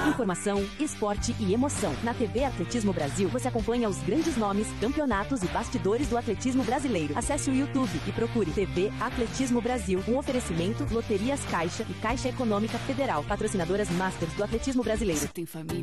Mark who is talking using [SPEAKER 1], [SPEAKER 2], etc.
[SPEAKER 1] Informação, esporte e emoção. Na TV Atletismo Brasil, você acompanha os grandes nomes, campeonatos e bastidores do atletismo brasileiro. Acesse o YouTube e procure TV Atletismo Brasil. Um oferecimento Loterias Caixa e Caixa Econômica Federal. Patrocinadoras Masters do Atletismo Brasileiro.
[SPEAKER 2] Você tem família?